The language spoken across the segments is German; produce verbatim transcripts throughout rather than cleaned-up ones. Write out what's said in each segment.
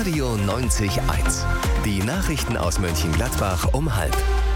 Radio neunzig eins. Die Nachrichten aus Mönchengladbach um halb.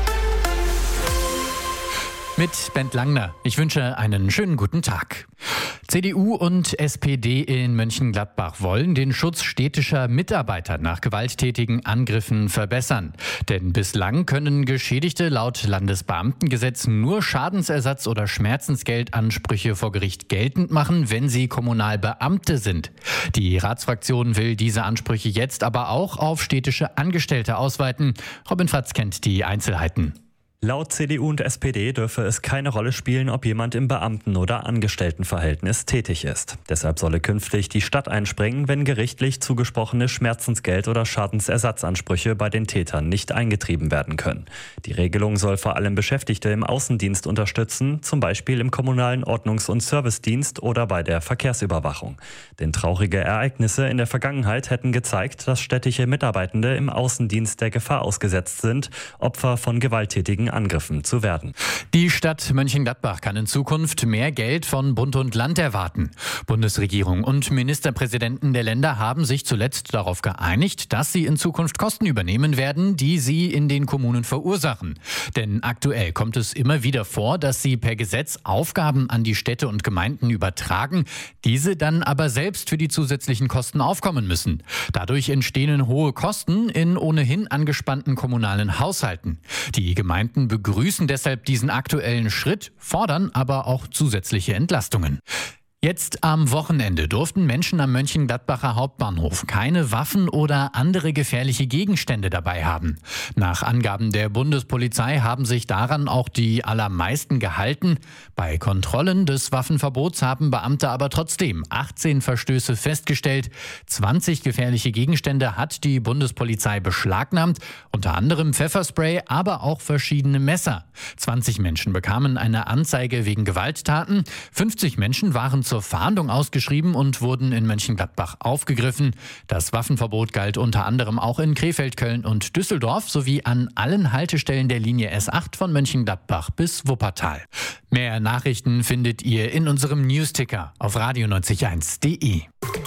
Mit Bent Langner. Ich wünsche einen schönen guten Tag. C D U und S P D in Mönchengladbach wollen den Schutz städtischer Mitarbeiter nach gewalttätigen Angriffen verbessern. Denn bislang können Geschädigte laut Landesbeamtengesetz nur Schadensersatz- oder Schmerzensgeldansprüche vor Gericht geltend machen, wenn sie Kommunalbeamte sind. Die Ratsfraktion will diese Ansprüche jetzt aber auch auf städtische Angestellte ausweiten. Robin Fatz kennt die Einzelheiten. Laut C D U und S P D dürfe es keine Rolle spielen, ob jemand im Beamten- oder Angestelltenverhältnis tätig ist. Deshalb solle künftig die Stadt einspringen, wenn gerichtlich zugesprochene Schmerzensgeld- oder Schadensersatzansprüche bei den Tätern nicht eingetrieben werden können. Die Regelung soll vor allem Beschäftigte im Außendienst unterstützen, zum Beispiel im kommunalen Ordnungs- und Servicedienst oder bei der Verkehrsüberwachung. Denn traurige Ereignisse in der Vergangenheit hätten gezeigt, dass städtische Mitarbeitende im Außendienst der Gefahr ausgesetzt sind, Opfer von gewalttätigen Angriffen zu werden. Die Stadt Mönchengladbach kann in Zukunft mehr Geld von Bund und Land erwarten. Bundesregierung und Ministerpräsidenten der Länder haben sich zuletzt darauf geeinigt, dass sie in Zukunft Kosten übernehmen werden, die sie in den Kommunen verursachen. Denn aktuell kommt es immer wieder vor, dass sie per Gesetz Aufgaben an die Städte und Gemeinden übertragen, diese dann aber selbst für die zusätzlichen Kosten aufkommen müssen. Dadurch entstehen hohe Kosten in ohnehin angespannten kommunalen Haushalten. Die Gemeinden begrüßen deshalb diesen aktuellen Schritt, fordern aber auch zusätzliche Entlastungen. Jetzt am Wochenende durften Menschen am Mönchengladbacher Hauptbahnhof keine Waffen oder andere gefährliche Gegenstände dabei haben. Nach Angaben der Bundespolizei haben sich daran auch die allermeisten gehalten. Bei Kontrollen des Waffenverbots haben Beamte aber trotzdem achtzehn Verstöße festgestellt. zwanzig gefährliche Gegenstände hat die Bundespolizei beschlagnahmt, unter anderem Pfefferspray, aber auch verschiedene Messer. zwanzig Menschen bekamen eine Anzeige wegen Gewalttaten, fünfzig Menschen waren zur Fahndung ausgeschrieben und wurden in Mönchengladbach aufgegriffen. Das Waffenverbot galt unter anderem auch in Krefeld, Köln und Düsseldorf sowie an allen Haltestellen der Linie S acht von Mönchengladbach bis Wuppertal. Mehr Nachrichten findet ihr in unserem Newsticker auf radio neunzig eins punkt de.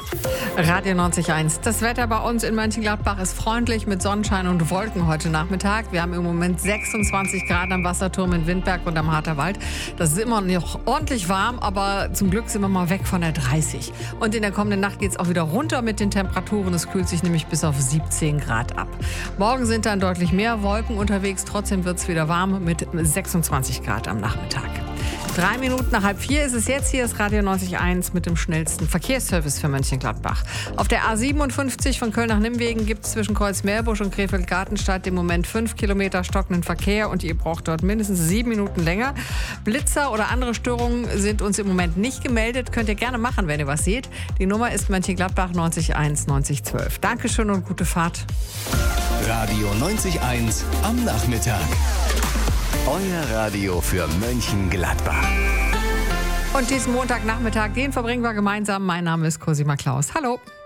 Radio neunzig Komma eins. Das Wetter bei uns in Mönchengladbach ist freundlich mit Sonnenschein und Wolken heute Nachmittag. Wir haben im Moment sechsundzwanzig Grad am Wasserturm in Windberg und am Harterwald. Das ist immer noch ordentlich warm, aber zum Glück sind wir mal weg von der dreißig. Und in der kommenden Nacht geht es auch wieder runter mit den Temperaturen. Es kühlt sich nämlich bis auf siebzehn Grad ab. Morgen sind dann deutlich mehr Wolken unterwegs. Trotzdem wird es wieder warm mit sechsundzwanzig Grad am Nachmittag. Drei Minuten nach halb vier ist es jetzt. Hier ist Radio neunzig Komma eins mit dem schnellsten Verkehrsservice für Mönchengladbach. Auf der A siebenundfünfzig von Köln nach Nimwegen gibt es zwischen Kreuzmeerbusch und Krefeld-Gartenstadt im Moment fünf Kilometer stockenden Verkehr und ihr braucht dort mindestens sieben Minuten länger. Blitzer oder andere Störungen sind uns im Moment nicht gemeldet. Könnt ihr gerne machen, wenn ihr was seht. Die Nummer ist Mönchengladbach neunzig Komma eins neunzig zwölf. Dankeschön und gute Fahrt. Radio neunzig Komma eins am Nachmittag. Euer Radio für Mönchengladbach. Und diesen Montagnachmittag, den verbringen wir gemeinsam. Mein Name ist Cosima Klaus. Hallo.